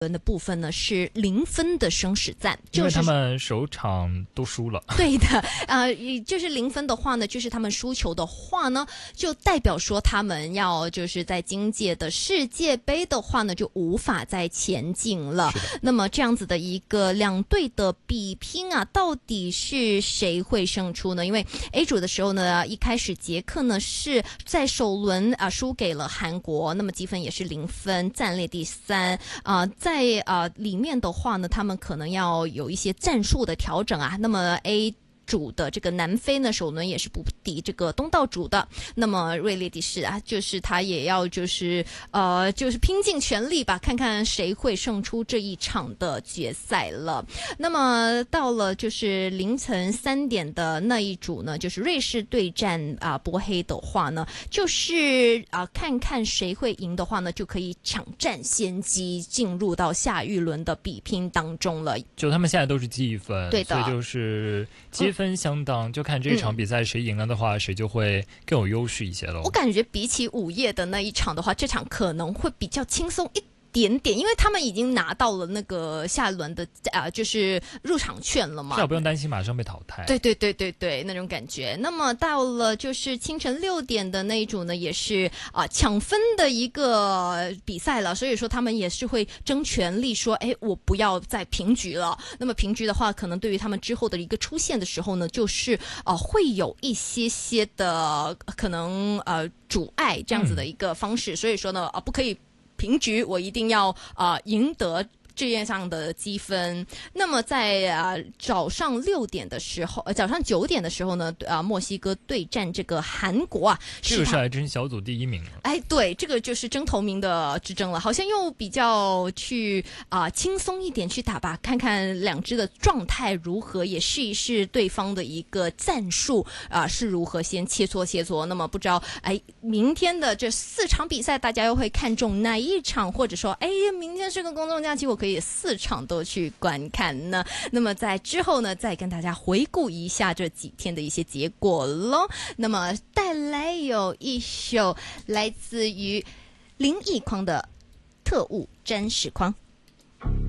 轮的部分呢是0分的生死战， 因为他们首场都输了。 对的，就是0分的话呢，就是他们输球的话呢，就代表说他们要就是在今届的世界杯的话呢，就无法再前进了。那么这样子的一个两队的比拼啊，到底是谁会胜出呢？因为 A 组的时候呢，一开始捷克呢是在首轮输给了韩国，那么积分也是0分，暂列第3在里面的话呢，他们可能要有一些战术的调整啊。那么 A 组的这个南非呢，首轮也是不敌这个东道主的。那么瑞列第4啊，就是他也要就是拼尽全力吧，看看谁会胜出这一场的决赛了。那么到了就是凌晨3点的那一组呢，就是瑞士对战波黑的话呢，就是看看谁会赢的话呢，就可以抢占先机，进入到下一轮的比拼当中了。 就他们现在都是积分， 对的， 所以就是积分相当，就看这场比赛谁赢了的话，谁就会更有优势一些了。 我感觉比起午夜的那一场的话，这场可能会比较轻松一点点，因为他们已经拿到了那个下轮的就是入场券了嘛， 至少不用担心马上被淘汰。 对，那种感觉。那么到了就是清晨6点的那一组呢，也是抢分的一个比赛了，所以说他们也是会争全力说，我不要再平局了。那么平局的话，可能对于他们之后的一个出现的时候呢，就是会有一些的可能阻碍这样子的一个方式，所以说呢不可以平局，我一定要赢得这样的积分。那么在早上6点的时候，早上9点的时候呢，墨西哥对战这个韩国啊， 这个是还真小组第1名了。 对，这个就是争头名的之争了，好像又比较去轻松一点去打吧，看看两支的状态如何，也试一试对方的一个战术是如何，先切磋。那么不知道明天的这4场比赛，大家又会看中哪一场，或者说明天是个公众假期，我可以4场都去观看呢？那么在之后呢，再跟大家回顾一下这几天的一些结果咯。那么带来有一首来自于林奕匡的《特务真实框》。